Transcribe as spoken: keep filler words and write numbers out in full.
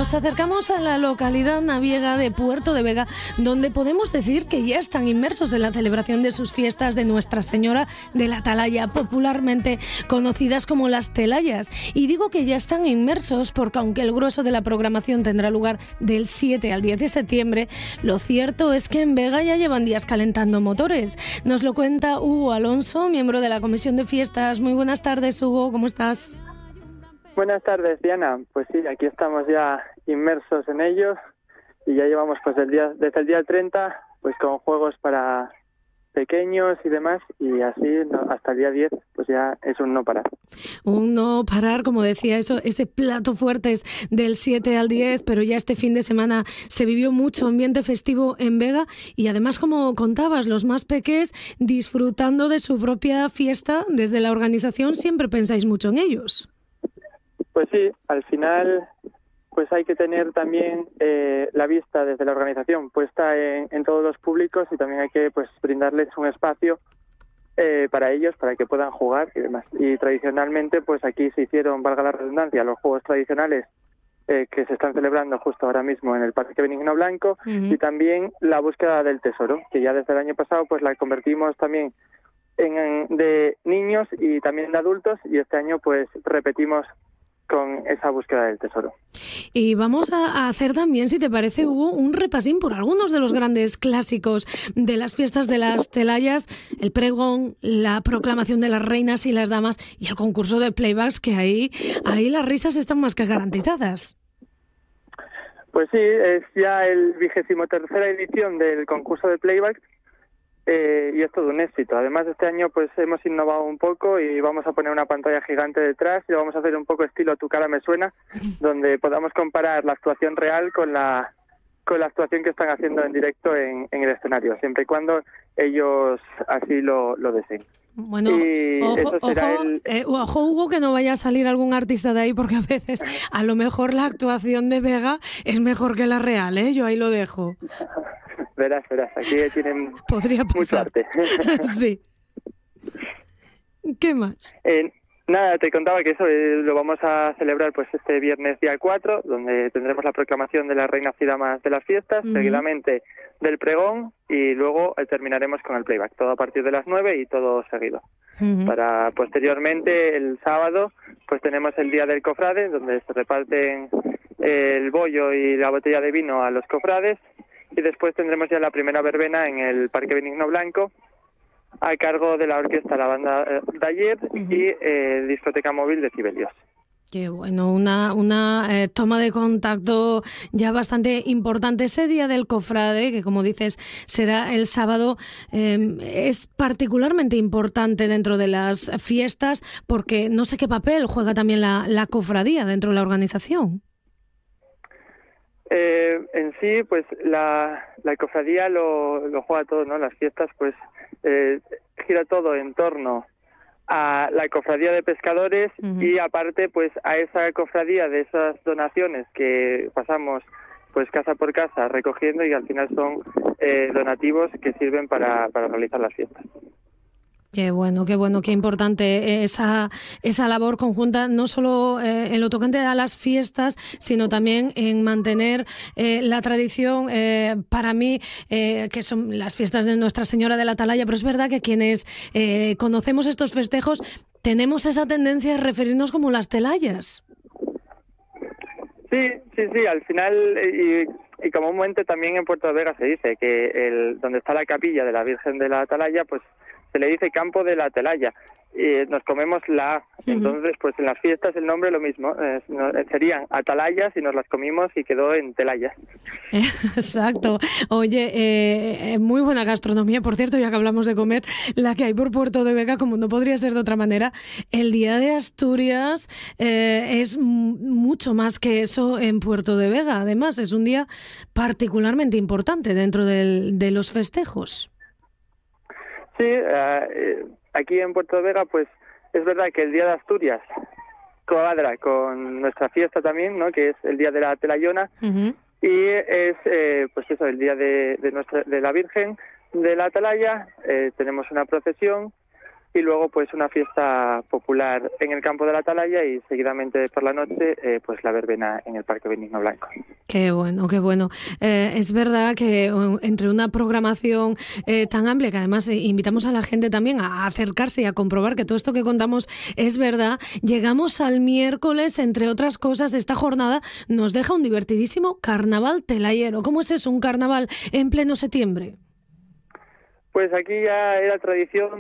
Nos acercamos a la localidad naviega de Puerto de Vega, donde podemos decir que ya están inmersos en la celebración de sus fiestas de Nuestra Señora de la Atalaya, popularmente conocidas como las Telayas. Y digo que ya están inmersos porque aunque el grueso de la programación tendrá lugar del siete al diez de septiembre, lo cierto es que en Vega ya llevan días calentando motores. Nos lo cuenta Hugo Alonso, miembro de la Comisión de Fiestas. Muy buenas tardes, Hugo, ¿cómo estás? Buenas tardes, Diana. Pues sí, aquí estamos ya inmersos en ello y ya llevamos pues el día desde el día treinta pues con juegos para pequeños y demás, y así no, hasta el día diez pues ya es un no parar. Un no parar, como decía, eso, ese plato fuerte es del siete al diez, pero ya este fin de semana se vivió mucho ambiente festivo en Vega y además, como contabas, los más pequeños disfrutando de su propia fiesta. Desde la organización siempre pensáis mucho en ellos. Pues sí, al final pues hay que tener también eh, la vista desde la organización puesta en, en todos los públicos, y también hay que pues brindarles un espacio eh, para ellos, para que puedan jugar y demás. Y tradicionalmente pues aquí se hicieron, valga la redundancia, los juegos tradicionales eh, que se están celebrando justo ahora mismo en el Parque Benigno Blanco, uh-huh. Y también la búsqueda del tesoro, que ya desde el año pasado pues la convertimos también en, en de niños y también de adultos, y este año pues repetimos con esa búsqueda del tesoro. Y vamos a hacer también, si te parece, Hugo, un repasín por algunos de los grandes clásicos de las fiestas de las Telayas: el pregón, la proclamación de las reinas y las damas y el concurso de playbacks, que ahí, ahí las risas están más que garantizadas. Pues sí, es ya el vigésimo tercera edición del concurso de playback. Eh, y es todo un éxito. Además, este año pues hemos innovado un poco y vamos a poner una pantalla gigante detrás y lo vamos a hacer un poco estilo Tu cara me suena, donde podamos comparar la actuación real con la con la actuación que están haciendo en directo en, en el escenario, siempre y cuando ellos así lo, lo deseen. Bueno, ojo, ojo, el... eh, ojo, Hugo, que no vaya a salir algún artista de ahí, porque a veces a lo mejor la actuación de Vega es mejor que la real, ¿eh? Yo ahí lo dejo. Verás, verás, aquí tienen Podría mucho arte. Sí. ¿Qué más? Eh, nada, te contaba que eso eh, lo vamos a celebrar pues este viernes día cuatro, donde tendremos la proclamación de las reinas y damas de las fiestas, uh-huh. Seguidamente del pregón, y luego eh, terminaremos con el playback, todo a partir de las nueve y todo seguido. Uh-huh. Para posteriormente, el sábado, pues tenemos el día del cofrade, donde se reparten eh, el bollo y la botella de vino a los cofrades. Y después tendremos ya la primera verbena en el Parque Benigno Blanco, a cargo de la orquesta La Banda de Ayer, uh-huh. y eh, discoteca móvil de Cibelios. Qué bueno, una, una eh, toma de contacto ya bastante importante. Ese día del cofrade, que como dices será el sábado, eh, es particularmente importante dentro de las fiestas, porque no sé qué papel juega también la, la cofradía dentro de la organización. Eh, en sí, pues la, la cofradía lo, lo juega todo, ¿no? Las fiestas, pues eh, gira todo en torno a la cofradía de pescadores, uh-huh. Y aparte, pues a esa cofradía de esas donaciones que pasamos pues casa por casa recogiendo, y al final son eh, donativos que sirven para, para realizar las fiestas. Qué bueno, qué bueno, qué importante esa esa labor conjunta, no solo eh, en lo tocante a las fiestas, sino también en mantener eh, la tradición, eh, para mí, eh, que son las fiestas de Nuestra Señora de la Atalaya, pero es verdad que quienes eh, conocemos estos festejos tenemos esa tendencia a referirnos como las Telayas. Sí, sí, sí, al final, y, y comúnmente también en Puerto de Vega se dice que el donde está la capilla de la Virgen de la Atalaya, pues se le dice Campo de la Atalaya, y nos comemos la A. Uh-huh. Entonces, pues en las fiestas el nombre lo mismo, eh, no, serían atalayas y nos las comimos y quedó en telayas. Exacto. Oye, eh, muy buena gastronomía, por cierto, ya que hablamos de comer, la que hay por Puerto de Vega, como no podría ser de otra manera. El Día de Asturias eh, es m- mucho más que eso en Puerto de Vega. Además, es un día particularmente importante dentro del, de los festejos. Sí, uh, aquí en Puerto de Vega, pues es verdad que el Día de Asturias cuadra con nuestra fiesta también, ¿no? Que es el Día de la Telayona, uh-huh. Y es, eh, pues eso, el Día de, de nuestra de la Virgen de la Atalaya. Eh, tenemos una procesión y luego pues una fiesta popular en el campo de la Atalaya y seguidamente por la noche eh, pues la verbena en el Parque Benigno Blanco. Qué bueno, qué bueno. Eh, es verdad que entre una programación eh, tan amplia, que además eh, invitamos a la gente también a acercarse y a comprobar que todo esto que contamos es verdad, llegamos al miércoles, entre otras cosas, esta jornada nos deja un divertidísimo carnaval telayero. ¿Cómo es eso, un carnaval en pleno septiembre? Pues aquí ya era tradición